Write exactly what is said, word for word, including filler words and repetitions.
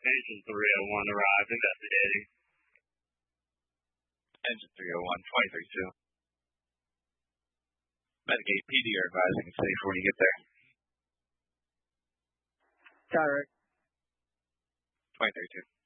Engine three oh one arrived, investigating. Engine three oh one, twenty-three two. Metagate P D are advising it's safe when you get there. Direct. twenty-three two.